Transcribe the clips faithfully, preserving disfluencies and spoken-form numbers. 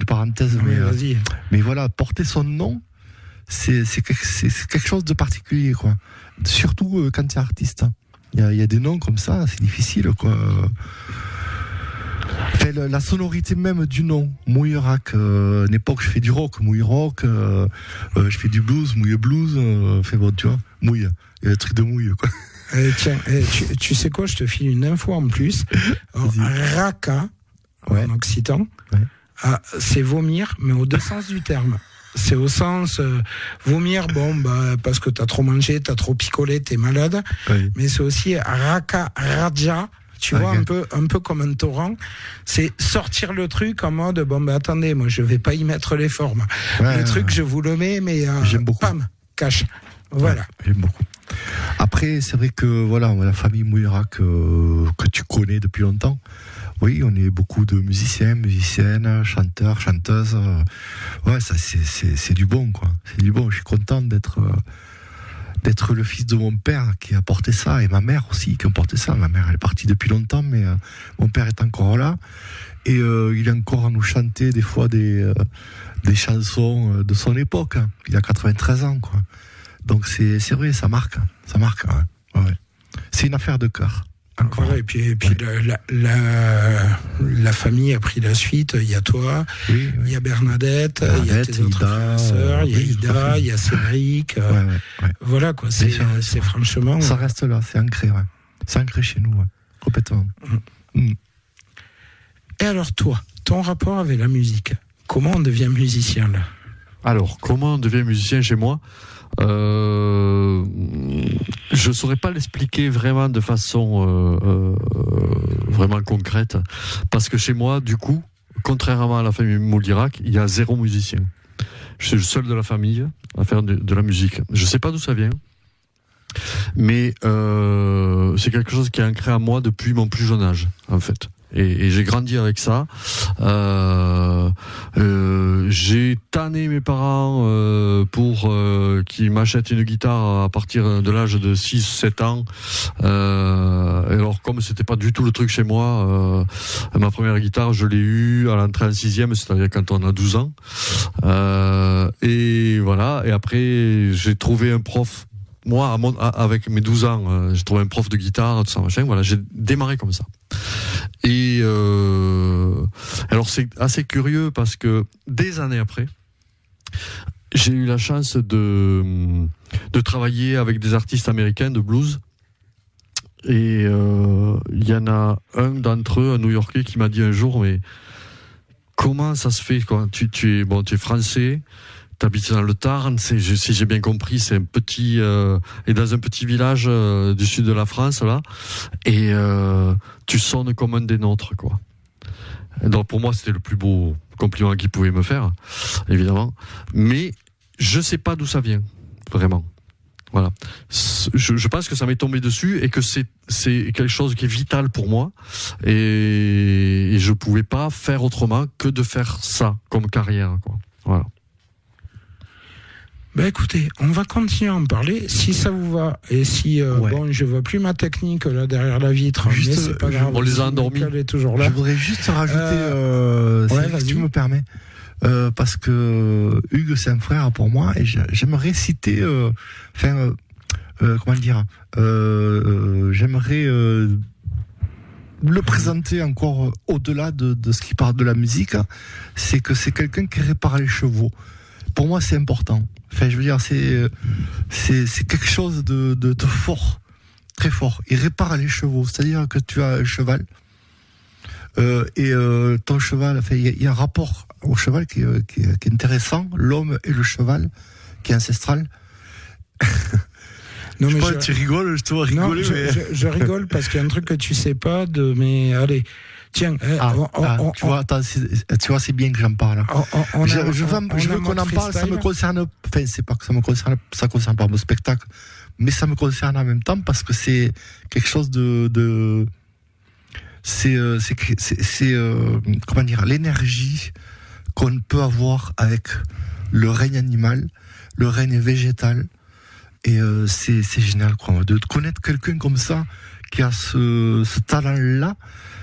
parenthèse, oui, mais, vas-y. Euh, mais voilà, porter son nom, c'est, c'est, c'est, c'est quelque chose de particulier, quoi. Surtout euh, quand tu es artiste. Il y a, il y a des noms comme ça, c'est difficile, quoi. Enfin, la, la sonorité même du nom, Mouillerac. Euh, à une époque, je fais du rock, Mouille rock. Euh, euh, je fais du blues, Mouille blues. Euh, enfin bon, tu vois, Mouille. Il y a le truc de Mouille, quoi. Eh, tiens, eh, tu, tu sais quoi, je te file une info en plus. Alors, Raka, ouais. En occitan, ouais. Ah, c'est vomir, mais au deux sens du terme. C'est au sens euh, vomir, bon, bah, parce que t'as trop mangé, t'as trop picolé, t'es malade. Oui. Mais c'est aussi Raka Raja. Tu ah, vois, okay. un peu, un peu comme un torrent. C'est sortir le truc en mode, bon, bah, attendez, moi, je vais pas y mettre les formes. Ouais, le ouais, truc, ouais. je vous le mets, mais, euh, j'aime beaucoup. Pam, cache. Voilà. Ouais, j'aime beaucoup. Après, c'est vrai que, voilà, la famille Mouillerac, euh, que tu connais depuis longtemps. Oui, on est beaucoup de musiciens, musiciennes, chanteurs, chanteuses. Euh, ouais, ça, c'est, c'est, c'est du bon, quoi. C'est du bon. Je suis content d'être, euh, d'être le fils de mon père qui a porté ça, et ma mère aussi qui a porté ça. Ma mère, elle est partie depuis longtemps, mais euh, mon père est encore là. Et euh, il est encore à nous chanter des fois des, euh, des chansons de son époque. Il a quatre-vingt-treize ans, quoi. Donc c'est, c'est vrai, ça marque. Ça marque, ouais. Ouais. C'est une affaire de cœur. Encore. Voilà, et puis, et puis oui. la, la, la, la famille a pris la suite. Il y a toi, oui, oui. il y a Bernadette, Bernadette, il y a tes autres Ida, frères et sœurs, il y a oui, Ida, il y a Cédric. Ouais, ouais, ouais. Voilà, quoi. C'est, sûr, c'est franchement. Ça reste là, c'est ancré, ouais. C'est ancré chez nous, ouais. Complètement. Mmh. Mmh. Et alors, toi, ton rapport avec la musique, comment on devient musicien, là? Alors, comment on devient musicien chez moi? Euh, je saurais pas l'expliquer vraiment de façon euh, euh, vraiment concrète, parce que chez moi, du coup, contrairement à la famille Mouillerac, il y a zéro musicien. Je suis le seul de la famille à faire de, de la musique. Je sais pas d'où ça vient, mais euh, c'est quelque chose qui est ancré à moi depuis mon plus jeune âge, en fait. Et, et j'ai grandi avec ça. Euh, euh, j'ai tanné mes parents euh, pour euh, qu'ils m'achètent une guitare à partir de l'âge de six sept ans. Euh, alors comme c'était pas du tout le truc chez moi, euh, ma première guitare je l'ai eue à l'entrée en sixième, c'est-à-dire quand on a douze ans. Euh, et voilà. Et après j'ai trouvé un prof. Moi, à mon, à, avec mes douze ans, euh, j'ai trouvé un prof de guitare, tout ça, machin. Voilà, j'ai démarré comme ça. Et euh, alors c'est assez curieux parce que des années après, j'ai eu la chance de de travailler avec des artistes américains de blues. Et il euh, y en a un d'entre eux, un New-Yorkais, qui m'a dit un jour, mais comment ça se fait, quoi? Tu, tu es bon, tu es français. T'habites dans le Tarn, c'est, je, si j'ai bien compris, c'est un petit euh, et dans un petit village euh, du sud de la France là, et euh, tu sonnes comme un des nôtres, quoi. Donc pour moi, c'était le plus beau compliment qu'il pouvait me faire, évidemment. Mais je sais pas d'où ça vient, vraiment. Voilà. Je, je pense que ça m'est tombé dessus et que c'est c'est quelque chose qui est vital pour moi, et, et je pouvais pas faire autrement que de faire ça comme carrière, quoi. Voilà. Ben écoutez, on va continuer à en parler, si ça vous va, et si euh, ouais. bon, je vois plus ma technique là derrière la vitre, juste, mais c'est pas grave. On les a endormis. Elle est toujours là. Je voudrais juste rajouter, euh, euh, ouais, si tu me permets, euh, parce que Hugues c'est un frère pour moi, et j'aimerais citer, enfin, euh, euh, comment dire, euh, euh, j'aimerais euh, le présenter encore au-delà de, de ce qui parle de la musique, c'est que c'est quelqu'un qui répare les chevaux. Pour moi, c'est important. Enfin, je veux dire, c'est c'est c'est quelque chose de, de de fort, très fort. Il répare les chevaux, c'est-à-dire que tu as un cheval euh, et euh, ton cheval. Enfin, il y, y a un rapport au cheval qui, qui, qui est intéressant. L'homme et le cheval, qui est ancestral. Non, je mais sais pas, je... tu rigoles, je te vois rigoler. Non, je, mais... je, je rigole parce qu'il y a un truc que tu sais pas de. Mais allez. Tiens, ah, on, ah, on, tu, vois, attends, tu vois, c'est bien que j'en parle. On, on je, a, je, veux, on, je veux qu'on en parle, ça me concerne. Enfin, c'est pas que ça me concerne, ça concerne pas mon spectacle, mais ça me concerne en même temps parce que c'est quelque chose de, de c'est, c'est, c'est, c'est euh, comment dire, l'énergie qu'on peut avoir avec le règne animal, le règne végétal, et euh, c'est, c'est génial, quoi, de connaître quelqu'un comme ça qui a ce, ce talent-là.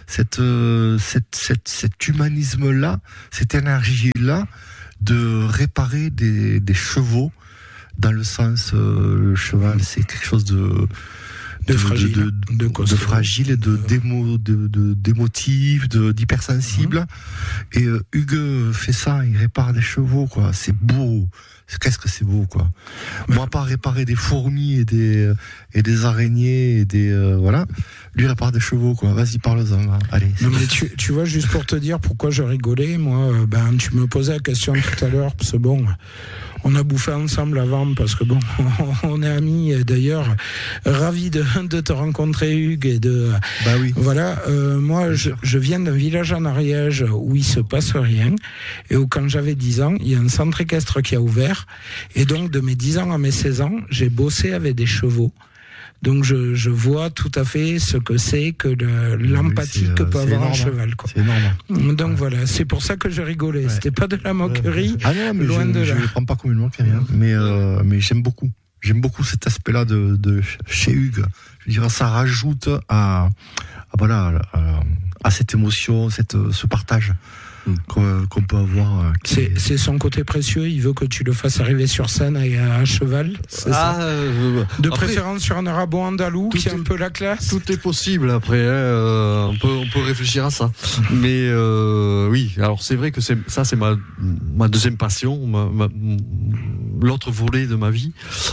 cette, euh, cette, cette, cet humanisme-là, cette énergie-là, de réparer des, des chevaux, dans le sens, euh, le cheval, c'est quelque chose de, de, de fragile, de, de, de, de fragile et de, d'émo, de, de, d'émotif, de, d'hypersensible. Mmh. Et euh, Hugues fait ça, il répare des chevaux, quoi. C'est beau. Qu'est-ce que c'est beau, quoi. Ouais. Moi, pas réparer des fourmis et des, et des araignées et des, euh, voilà. Lui répare des chevaux, quoi. Vas-y, parle-en, hein. Allez. Non, mais tu, tu vois, juste pour te dire pourquoi je rigolais, moi, euh, ben, tu me posais la question tout à l'heure, parce que bon, on a bouffé ensemble avant, parce que bon, on est amis, et d'ailleurs, ravi de, de te rencontrer, Hugues, et de, bah oui. Voilà, euh, moi, je, je viens d'un village en Ariège où il se passe rien, et où quand j'avais dix ans, il y a un centre équestre qui a ouvert, et donc, de mes dix ans à mes seize ans, j'ai bossé avec des chevaux. Donc je, je vois tout à fait ce que c'est que le, l'empathie oui, que peut avoir énorme, un cheval, quoi. C'est énorme. Donc ouais. Voilà, c'est pour ça que je rigolais. Ouais. C'était pas de la moquerie. Ah non, mais loin je, de là. Je ne prends pas comme une moquerie, hein. mais euh, mais j'aime beaucoup. J'aime beaucoup cet aspect-là de, de chez Hugues. Je veux dire, ça rajoute à, à voilà à, à cette émotion, cette ce partage. Qu'on, qu'on peut avoir. C'est, c'est son côté précieux. Il veut que tu le fasses arriver sur scène avec un cheval. C'est ah, ça euh, de après, préférence sur un arabo andalou qui est un peu la classe. Tout est possible après. Hein, euh, on peut on peut réfléchir à ça. Mais euh, oui, alors c'est vrai que c'est ça c'est ma ma deuxième passion, ma, ma, l'autre volet de ma vie.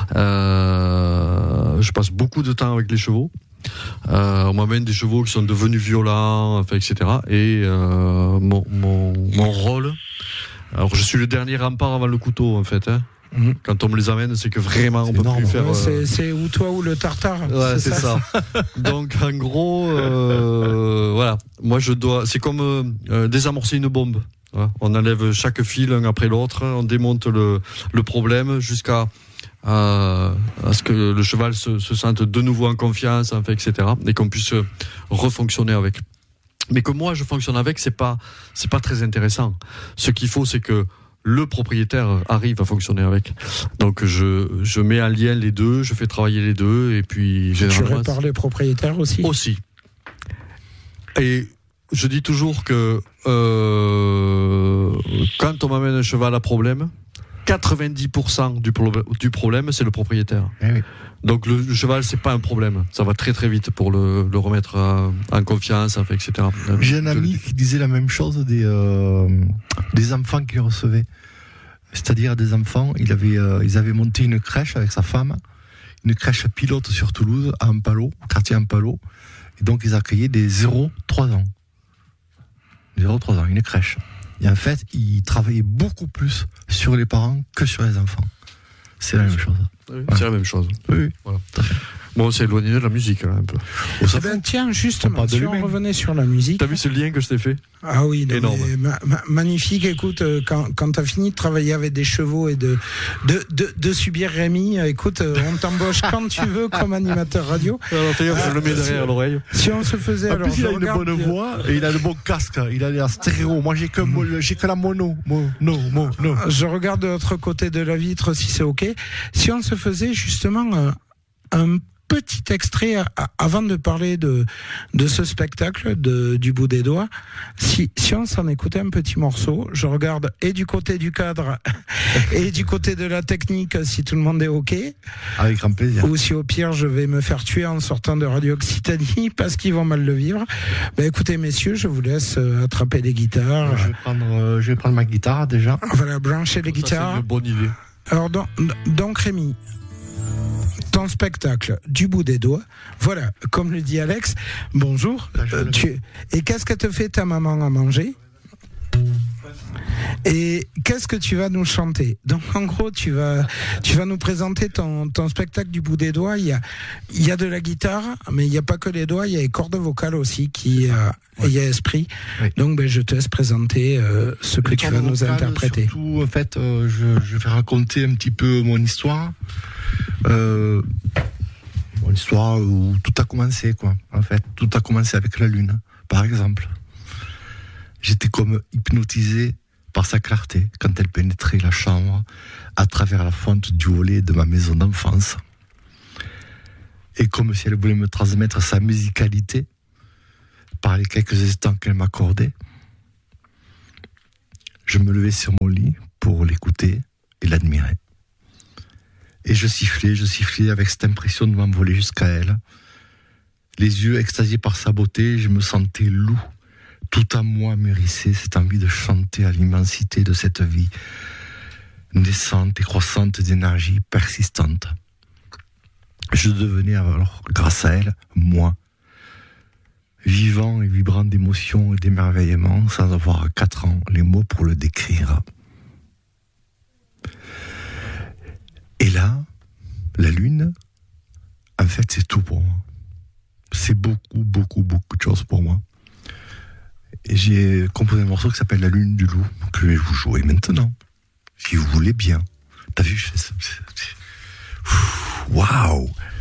Euh, je passe beaucoup de temps avec les chevaux. Euh, on m'amène des chevaux qui sont devenus violents, enfin, et cetera. Et euh, mon, mon, mon rôle, alors je suis le dernier rempart avant le couteau en fait. Hein. Mmh. Quand on me les amène, c'est que vraiment c'est on peut énorme. Plus faire. Ouais, c'est, c'est ou toi ou le tartare. Ouais, c'est, c'est ça. ça. Donc en gros, euh, voilà, moi je dois, c'est comme euh, désamorcer une bombe. Voilà. On enlève chaque fil un après l'autre, on démonte le, le problème jusqu'à À, à ce que le cheval se, se sente de nouveau en confiance, enfin, et cetera, et qu'on puisse refonctionner avec. Mais que moi je fonctionne avec, c'est pas c'est pas très intéressant. Ce qu'il faut, c'est que le propriétaire arrive à fonctionner avec. Donc je je mets en lien les deux, je fais travailler les deux, et puis généralement. Tu répares les propriétaires aussi. Aussi. Et je dis toujours que euh, quand on m'amène un cheval à problème, quatre-vingt-dix pour cent du, pro- du problème, c'est le propriétaire. Eh oui. Donc le, le cheval, c'est pas un problème. Ça va très très vite pour le, le remettre à, en confiance, enfin, et cetera. J'ai un ami qui disait la même chose des, euh, des enfants qu'il recevait. C'est-à-dire des enfants, il avait, euh, ils avaient monté une crèche avec sa femme, une crèche pilote sur Toulouse, à Ampalo, au quartier Ampalo. Et donc ils accueillaient des zéro trois ans. zéro trois ans, une crèche. Et en fait, il travaillait beaucoup plus sur les parents que sur les enfants. C'est la même chose. Oui, ouais. C'est la même chose. Oui, voilà. Bon, c'est éloigné de la musique, là, un peu. Oh, eh ben, tiens, justement, si on revenait sur la musique. T'as vu ce lien que je t'ai fait? Ah oui, non, énorme. Ma, ma, magnifique. Écoute, quand, quand t'as fini de travailler avec des chevaux et de, de, de, de subir Rémi, écoute, on t'embauche quand tu veux comme animateur radio. Alors, je ah, le mets derrière si, l'oreille. Si on se faisait, en alors. plus, il a une bonne que... voix et il a le bon casque. Il a la stéréo. Moi, j'ai que, mmh. j'ai que la mono. Mo, no, mo, no. Je regarde de l'autre côté de la vitre si c'est OK. Si on se faisait justement un, un petit extrait à, à, avant de parler de de ce spectacle de du bout des doigts, si si on s'en écoutait un petit morceau, je regarde et du côté du cadre et du côté de la technique si tout le monde est OK. Avec grand plaisir. Ou si au pire je vais me faire tuer en sortant de Radio Occitanie parce qu'ils vont mal le vivre. Ben écoutez messieurs, je vous laisse attraper les guitares. Je vais prendre euh, je vais prendre ma guitare déjà. Voilà, brancher les ça, guitares. C'est une bonne idée. Alors donc, donc Rémi, ton spectacle du bout des doigts, voilà, comme le dit Alex, bonjour, euh, tu, et qu'est-ce que te fait ta maman à manger? Et qu'est-ce que tu vas nous chanter? Donc en gros, tu vas, tu vas nous présenter ton, ton spectacle du bout des doigts. Il y a, il y a de la guitare, mais il n'y a pas que les doigts, il y a les cordes vocales aussi qui, euh, ouais. Et il y a esprit. Oui. Donc ben, je te laisse présenter euh, ce que les tu vas nous vocales, interpréter. Surtout, en fait, euh, je, je vais raconter un petit peu mon histoire. Euh, mon histoire où tout a commencé, quoi. En fait, tout a commencé avec la lune, par exemple. J'étais comme hypnotisé par sa clarté quand elle pénétrait la chambre à travers la fente du volet de ma maison d'enfance. Et comme si elle voulait me transmettre sa musicalité par les quelques instants qu'elle m'accordait. Je me levais sur mon lit pour l'écouter et l'admirer. Et je sifflais, je sifflais avec cette impression de m'envoler jusqu'à elle. Les yeux extasiés par sa beauté, je me sentais loup. Tout en moi mûrissait cette envie de chanter à l'immensité de cette vie, naissante et croissante d'énergie persistante. Je devenais alors, grâce à elle, moi, vivant et vibrant d'émotions et d'émerveillement, sans avoir à quatre ans les mots pour le décrire. Et là, la lune, en fait, c'est tout pour moi. C'est beaucoup, beaucoup, beaucoup de choses pour moi. Et j'ai composé un morceau qui s'appelle La Lune du Loup, que je vais vous jouer maintenant, si vous voulez bien. T'as vu, je fais ça. Waouh!